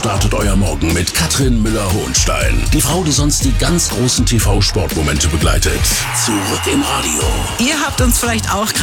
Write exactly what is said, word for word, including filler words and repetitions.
startet euer Morgen mit Katrin Müller-Hohenstein. Die Frau, die sonst die ganz großen T V-Sportmomente begleitet. Zurück im Radio. Ihr habt uns vielleicht auch